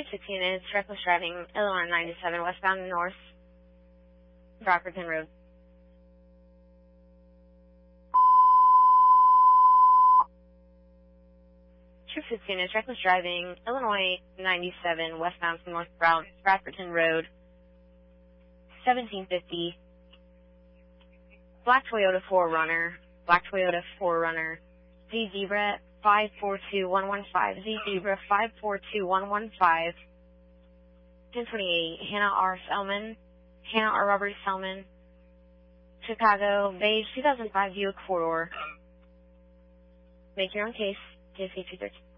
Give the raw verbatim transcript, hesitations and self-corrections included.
sixteen minutes, reckless driving, Illinois ninety-seven, westbound north, Brockerton Road. True fifteen minutes, reckless driving, Illinois ninety-seven, westbound from North Brown, Bradfordton Road, seventeen fifty. Black Toyota four runner, Black Toyota four runner, Z Zebra five four two one one five, Z Zebra five four two one one five, ten twenty-eight, Hannah R. Selman, Hannah R. Robert Selman, Chicago, beige two thousand five Buick four door. Make your own case, T S A two thirteen.